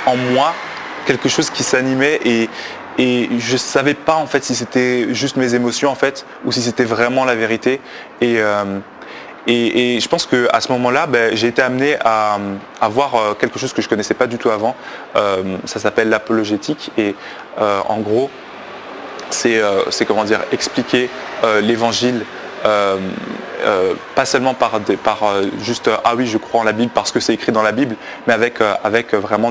en moi quelque chose qui s'animait et je ne savais pas en fait si c'était juste mes émotions en fait ou si c'était vraiment la vérité. Et je pense qu'à ce moment-là, j'ai été amené à voir quelque chose que je ne connaissais pas du tout avant. Ça s'appelle l'apologétique et en gros, c'est comment dire, expliquer l'évangile. Pas seulement par juste ah oui je crois en la Bible parce que c'est écrit dans la Bible, mais avec vraiment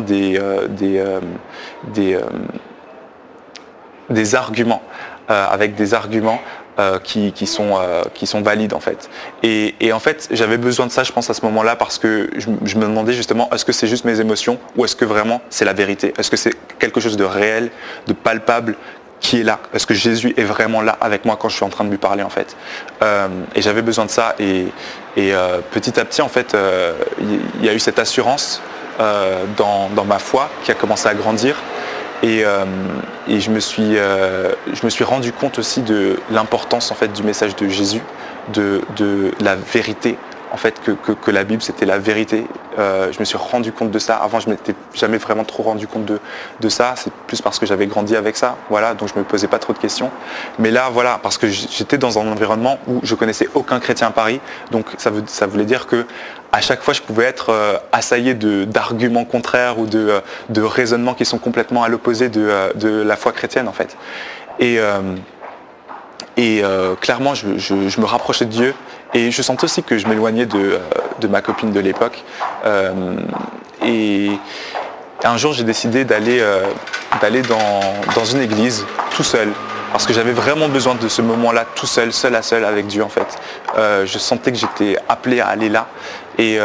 des arguments, avec des arguments qui sont valides en fait. Et en fait j'avais besoin de ça je pense à ce moment-là parce que je me demandais justement est-ce que c'est juste mes émotions ou est-ce que vraiment c'est la vérité? Est-ce que c'est quelque chose de réel, de palpable qui est là? Est-ce que Jésus est vraiment là avec moi quand je suis en train de lui parler en fait? Et j'avais besoin de ça et petit à petit en fait il y a eu cette assurance dans ma foi qui a commencé à grandir et je me suis rendu compte aussi de l'importance en fait du message de Jésus, de la vérité en fait que la Bible c'était la vérité. Je me suis rendu compte de ça. Avant je m'étais jamais vraiment trop rendu compte de ça. C'est plus parce que j'avais grandi avec ça, voilà, donc je me posais pas trop de questions. Mais là voilà, parce que j'étais dans un environnement où je connaissais aucun chrétien à Paris, donc ça voulait dire que à chaque fois je pouvais être assaillé d'arguments contraires ou de raisonnements qui sont complètement à l'opposé de la foi chrétienne en fait. Et clairement je me rapprochais de Dieu et je sentais aussi que je m'éloignais de ma copine de l'époque. Et un jour j'ai décidé d'aller dans une église tout seul parce que j'avais vraiment besoin de ce moment-là tout seul, seul à seul avec Dieu en fait. Je sentais que j'étais appelé à aller là et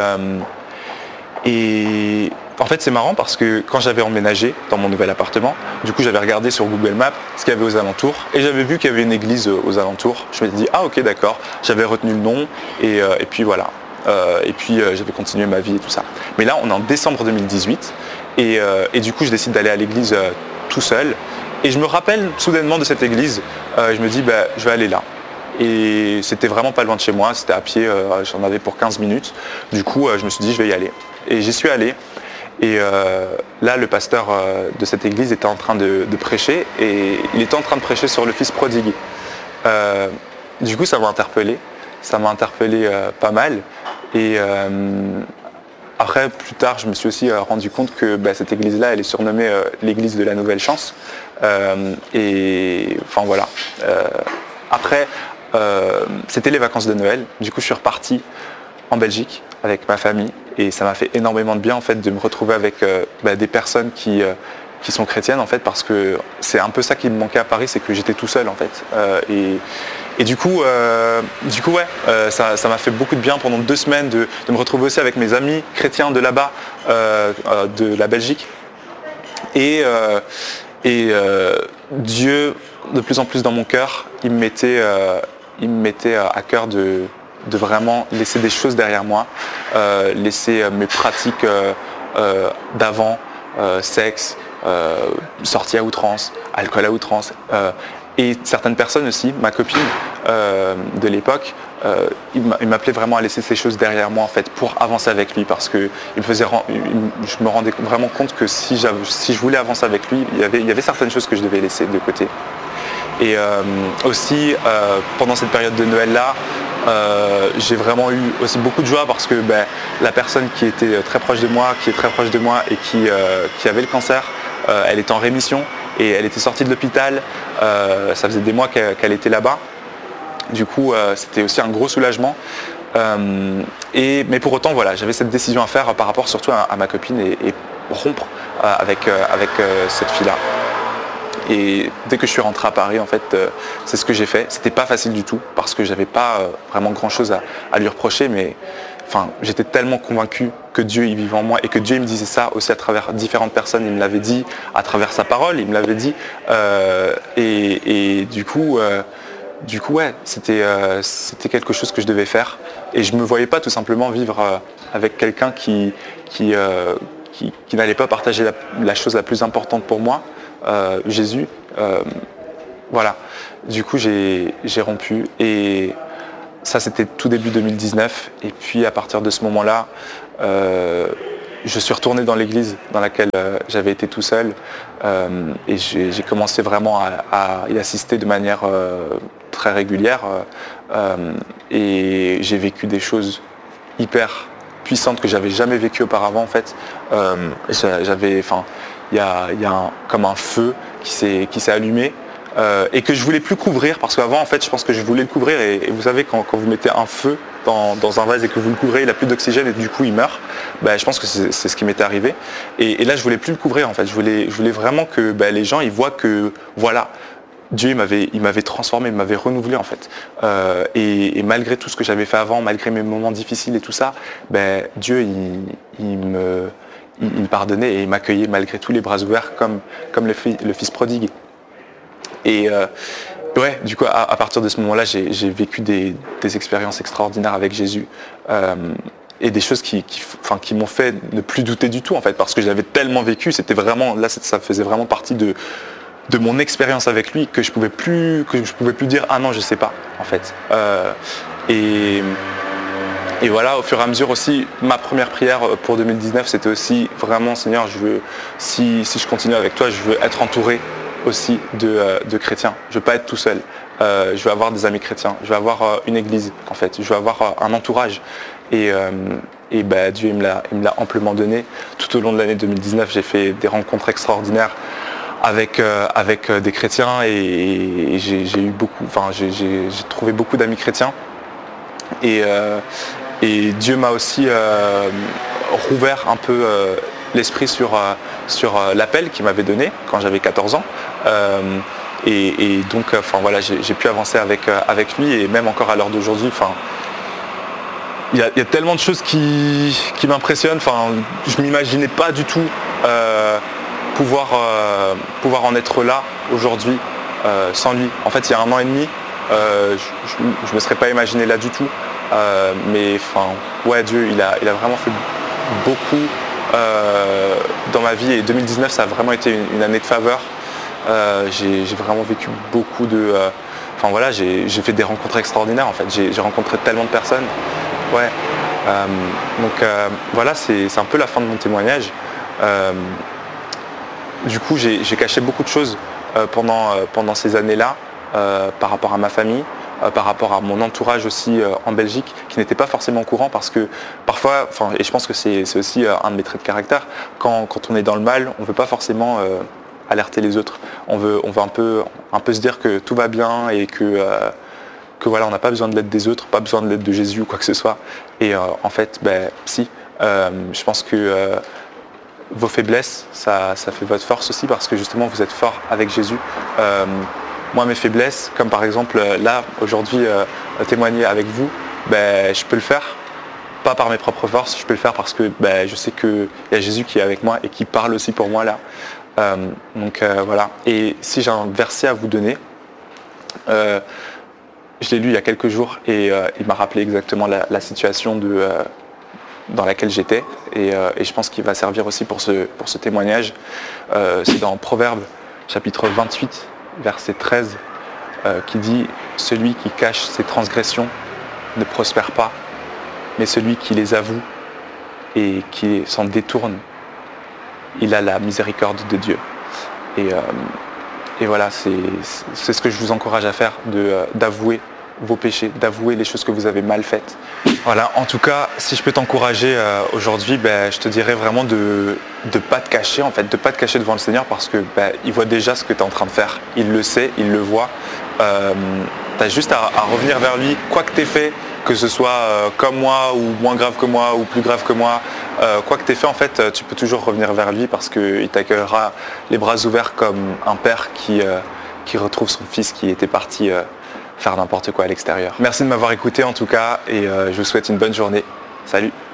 en fait c'est marrant parce que quand j'avais emménagé dans mon nouvel appartement, du coup j'avais regardé sur Google Maps ce qu'il y avait aux alentours et j'avais vu qu'il y avait une église aux alentours. Je me suis dit ah ok d'accord, j'avais retenu le nom et puis voilà. J'avais continué ma vie et tout ça. Mais là on est en décembre 2018 et du coup je décide d'aller à l'église tout seul et je me rappelle soudainement de cette église. Je me dis je vais aller là. Et c'était vraiment pas loin de chez moi, c'était à pied, j'en avais pour 15 minutes. Du coup je me suis dit je vais y aller. Et j'y suis allé. Et là, le pasteur de cette église était en train de prêcher et il était en train de prêcher sur le fils prodigue. Du coup, ça m'a interpellé pas mal. Et après, plus tard, je me suis aussi rendu compte que cette église-là, elle est surnommée l'église de la nouvelle chance. Et enfin voilà. Après, c'était les vacances de Noël. Du coup, je suis reparti en Belgique avec ma famille et ça m'a fait énormément de bien en fait de me retrouver avec des personnes qui sont chrétiennes en fait parce que c'est un peu ça qui me manquait à Paris, c'est que j'étais tout seul en fait et du coup ça m'a fait beaucoup de bien pendant 2 semaines de me retrouver aussi avec mes amis chrétiens de là-bas de la Belgique et Dieu de plus en plus dans mon cœur il me mettait à cœur de vraiment laisser des choses derrière moi, laisser mes pratiques d'avant, sexe, sortie à outrance, alcool à outrance. Et certaines personnes aussi, ma copine de l'époque, il m'appelait vraiment à laisser ces choses derrière moi en fait pour avancer avec lui parce que je me rendais vraiment compte que si je voulais avancer avec lui, il y avait certaines choses que je devais laisser de côté. Et aussi pendant cette période de Noël là, j'ai vraiment eu aussi beaucoup de joie parce que la personne qui était très proche de moi, qui est très proche de moi et qui avait le cancer, elle était en rémission et elle était sortie de l'hôpital. Ça faisait des mois qu'elle était là-bas. Du coup, c'était aussi un gros soulagement. Mais pour autant, voilà, j'avais cette décision à faire par rapport surtout à ma copine et rompre avec cette fille-là. Et dès que je suis rentré à Paris, en fait, c'est ce que j'ai fait. C'était pas facile du tout parce que j'avais pas vraiment grand chose à lui reprocher, mais enfin, j'étais tellement convaincu que Dieu il vivait en moi et que Dieu il me disait ça aussi à travers différentes personnes. Il me l'avait dit à travers sa parole, il me l'avait dit. Et du coup, ouais, c'était quelque chose que je devais faire. Et je me voyais pas tout simplement vivre avec quelqu'un qui n'allait pas partager la chose la plus importante pour moi. Jésus, voilà. Du coup, j'ai rompu et ça, c'était tout début 2019. Et puis, à partir de ce moment-là, je suis retourné dans l'église dans laquelle j'avais été tout seul et j'ai commencé vraiment à y assister de manière très régulière et j'ai vécu des choses hyper puissantes que j'avais jamais vécues auparavant en fait. Il y a comme un feu qui s'est allumé et que je voulais plus couvrir parce qu'avant en fait je pense que je voulais le couvrir et vous savez quand vous mettez un feu dans un vase et que vous le couvrez, il n'a plus d'oxygène et du coup il meurt. Je pense que c'est ce qui m'était arrivé. Et là je voulais plus le couvrir en fait. Je voulais vraiment que les gens ils voient que voilà, Dieu il m'avait transformé, il m'avait renouvelé en fait. Et malgré tout ce que j'avais fait avant, malgré mes moments difficiles et tout ça, Dieu il me pardonnait et il m'accueillait malgré tout les bras ouverts comme le fils prodigue. Et ouais, du coup, à partir de ce moment-là, j'ai vécu des expériences extraordinaires avec Jésus et des choses qui m'ont fait ne plus douter du tout, en fait, parce que je l'avais tellement vécu. C'était vraiment, là, ça faisait vraiment partie de mon expérience avec lui que je pouvais plus dire ah non, je sais pas, en fait. Et voilà, au fur et à mesure aussi, ma première prière pour 2019, c'était aussi vraiment, Seigneur, si je continue avec toi, je veux être entouré aussi de chrétiens. Je veux pas être tout seul. Je veux avoir des amis chrétiens. Je veux avoir une église, en fait. Je veux avoir un entourage. Et Dieu, il me l'a amplement donné. Tout au long de l'année 2019, j'ai fait des rencontres extraordinaires avec des chrétiens et j'ai trouvé beaucoup d'amis chrétiens. Et Dieu m'a aussi rouvert un peu l'esprit sur l'appel qu'il m'avait donné quand j'avais 14 ans. Et donc voilà, j'ai pu avancer avec lui et même encore à l'heure d'aujourd'hui. Il y a tellement de choses qui m'impressionnent. Je ne m'imaginais pas du tout pouvoir en être là aujourd'hui sans lui. En fait, il y a 1 an et demi, je ne me serais pas imaginé là du tout. Mais ouais, Dieu, il a vraiment fait beaucoup dans ma vie et 2019, ça a vraiment été une année de faveur. J'ai vraiment vécu beaucoup de... j'ai fait des rencontres extraordinaires en fait. J'ai rencontré tellement de personnes. Ouais. Voilà, c'est un peu la fin de mon témoignage. Du coup, j'ai caché beaucoup de choses pendant ces années-là par rapport à ma famille. Par rapport à mon entourage aussi en Belgique, qui n'était pas forcément au courant parce que parfois, et je pense que c'est aussi un de mes traits de caractère, quand on est dans le mal, on ne veut pas forcément alerter les autres. On veut un peu se dire que tout va bien et que voilà, on n'a pas besoin de l'aide des autres, pas besoin de l'aide de Jésus ou quoi que ce soit. Et en fait, si, je pense que vos faiblesses, ça fait votre force aussi parce que justement vous êtes fort avec Jésus. Moi, mes faiblesses, comme par exemple là, aujourd'hui, témoigner avec vous, je peux le faire, pas par mes propres forces, je peux le faire parce que je sais qu'il y a Jésus qui est avec moi et qui parle aussi pour moi là. Voilà. Et si j'ai un verset à vous donner, je l'ai lu il y a quelques jours et il m'a rappelé exactement la situation dans laquelle j'étais et je pense qu'il va servir aussi pour ce témoignage. C'est dans Proverbes, chapitre 28, verset 13, qui dit « Celui qui cache ses transgressions ne prospère pas, mais celui qui les avoue et qui s'en détourne, il a la miséricorde de Dieu. » Et voilà, c'est ce que je vous encourage à faire, d'avouer vos péchés, d'avouer les choses que vous avez mal faites. Voilà, en tout cas, si je peux t'encourager aujourd'hui, je te dirais vraiment de ne pas te cacher, en fait, de ne pas te cacher devant le Seigneur parce que il voit déjà ce que tu es en train de faire. Il le sait, il le voit. Tu as juste à revenir vers lui, quoi que tu aies fait, que ce soit comme moi ou moins grave que moi ou plus grave que moi, quoi que tu aies fait, en fait, tu peux toujours revenir vers lui parce qu'il t'accueillera les bras ouverts comme un père qui retrouve son fils qui était parti faire n'importe quoi à l'extérieur. Merci de m'avoir écouté en tout cas et je vous souhaite une bonne journée. Salut!